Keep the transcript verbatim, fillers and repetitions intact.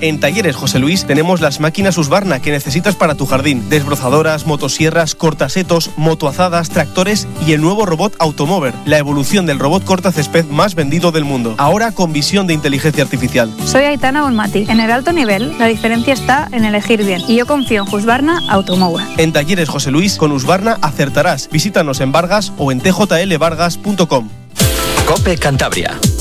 En Talleres José Luis tenemos las máquinas Husqvarna que necesitas para tu jardín. Desbrozadoras, motosierras, cortasetos, motoazadas, tractores y el nuevo robot Automover, la evolución del robot cortacésped más vendido del mundo. Ahora con visión de inteligencia artificial. Soy Aitana Bonmati. En el alto nivel, la diferencia está en elegir bien. Y yo confío en Husqvarna Automover. En Talleres José Luis, con Husqvarna acertarás. Visítanos en Vargas o en t j l vargas punto com. COPE Cantabria.